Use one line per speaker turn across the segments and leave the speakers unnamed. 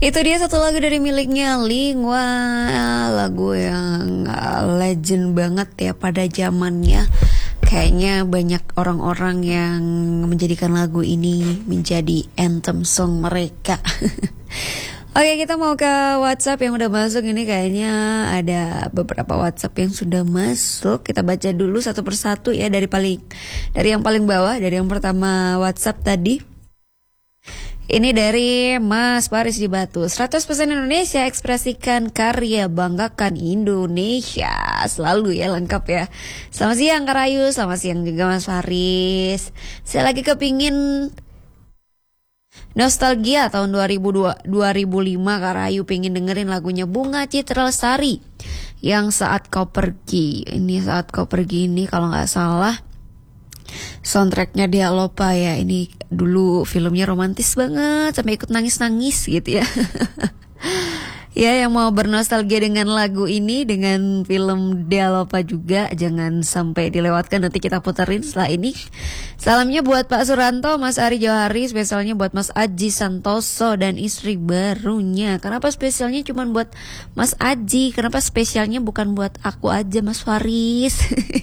Itu dia satu lagu dari miliknya Lingwa, lagu yang legend banget ya pada zamannya. Kayaknya banyak orang-orang yang menjadikan lagu ini menjadi anthem song mereka. Oke, kita mau ke WhatsApp yang udah masuk. Ini kayaknya ada beberapa WhatsApp yang sudah masuk. Kita baca dulu satu persatu ya, dari yang paling bawah, dari yang pertama WhatsApp tadi. Ini dari Mas Paris di Batu. 100% Indonesia, ekspresikan karya, banggakan Indonesia. Selalu ya, lengkap ya. Selamat siang Kak Rayu, selamat siang juga Mas Faris. Saya lagi kepingin nostalgia tahun 2005 Kak Rayu, pengen dengerin lagunya Bunga Citra Lestari yang Saat Kau Pergi. Ini Saat Kau Pergi ini kalau gak salah soundtracknya Dialopa ya. Ini dulu filmnya romantis banget sampai ikut nangis-nangis gitu ya. Ya, yang mau bernostalgia dengan lagu ini, dengan film Dialopa juga, jangan sampai dilewatkan, nanti kita puterin setelah ini. Salamnya buat Pak Suranto, Mas Ari Johari, spesialnya buat Mas Aji Santoso dan istri barunya. Kenapa spesialnya cuma buat Mas Aji? Kenapa spesialnya bukan buat aku aja, Mas Faris?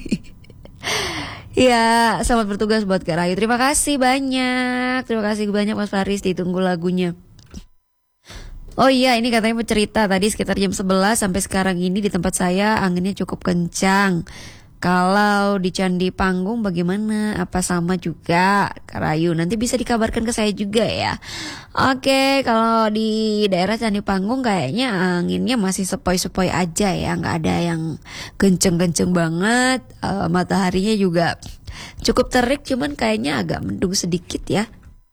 Ya, selamat bertugas buat Kak Rayu. Terima kasih banyak Mas Faris, ditunggu lagunya. Oh iya, ini katanya bercerita tadi sekitar jam 11 sampai sekarang ini di tempat saya anginnya cukup kencang. Kalau di Candi Panggung bagaimana? Apa sama juga Kak Rayu? Nanti bisa dikabarkan ke saya juga ya. Oke, kalau di daerah Candi Panggung kayaknya anginnya masih sepoi-sepoi aja ya, nggak ada yang kenceng-kenceng banget. Mataharinya juga cukup terik, cuman kayaknya agak mendung sedikit ya.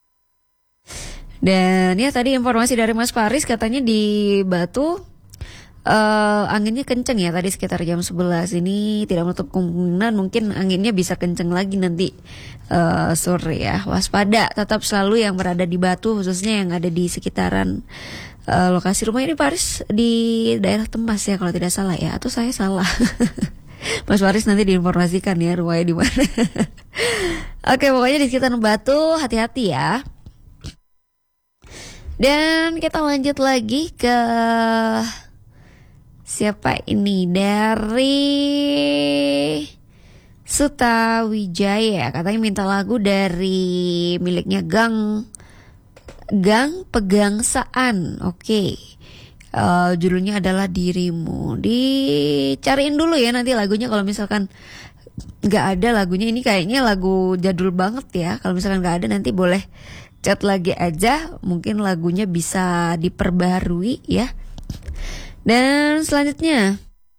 Dan ya tadi informasi dari Mas Faris, katanya di Batu anginnya kenceng ya tadi sekitar jam 11. Ini tidak menutup kemungkinan mungkin anginnya bisa kenceng lagi nanti sore ya. Waspada tetap selalu yang berada di Batu, khususnya yang ada di sekitaran lokasi rumah ini. Faris di daerah Temas ya kalau tidak salah ya, atau saya salah. Mas Faris nanti diinformasikan ya rumahnya di mana. Oke, pokoknya di sekitar Batu hati-hati ya. Dan kita lanjut lagi ke siapa ini, dari Suta Wijaya. Katanya minta lagu dari miliknya Gang Pegangsaan. Oke. Judulnya adalah Dirimu. Dicariin dulu ya nanti lagunya, kalau misalkan gak ada lagunya. Ini kayaknya lagu jadul banget ya. Kalau misalkan gak ada nanti boleh chat lagi aja, mungkin lagunya bisa diperbarui ya. Dan selanjutnya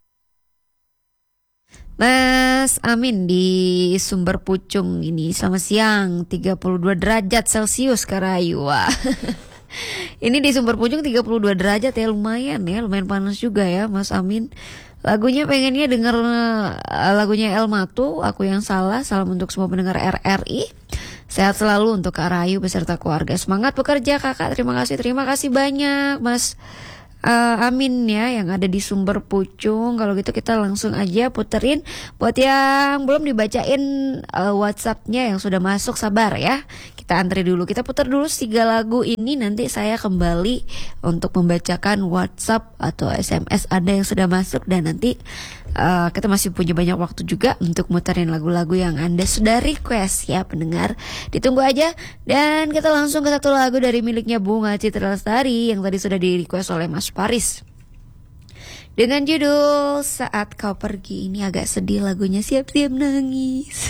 Mas Amin di Sumber Pucung ini, selamat siang, 32 derajat Celcius Kak Rayu. Wah. Ini di Sumber Pucung 32 derajat ya, lumayan panas juga ya Mas Amin. Lagunya pengennya denger lagunya El Matu, Aku Yang Salah. Salam untuk semua pendengar RRI. Sehat selalu untuk Kak Rayu beserta keluarga. Semangat bekerja Kakak. Terima kasih banyak Mas Amin ya, yang ada di Sumber Pucung. Kalau gitu kita langsung aja puterin. Buat yang belum dibacain WhatsAppnya yang sudah masuk, sabar ya. Kita antri dulu, kita putar dulu 3 lagu ini. Nanti saya kembali untuk membacakan WhatsApp atau SMS ada yang sudah masuk. Dan nanti kita masih punya banyak waktu juga untuk muterin lagu-lagu yang Anda sudah request ya pendengar. Ditunggu aja. Dan kita langsung ke satu lagu dari miliknya Bunga Citra Lestari yang tadi sudah di request oleh Mas Faris, dengan judul Saat Kau Pergi. Ini agak sedih lagunya, siap-siap nangis.